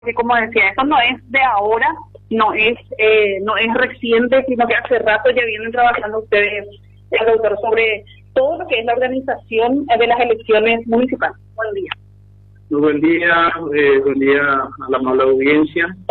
que como decía, esto no es de ahora, no es reciente, sino que hace rato ya vienen trabajando ustedes, el doctor, sobre todo lo que es la organización de las elecciones municipales. Buen día. Muy buen día a la amable audiencia.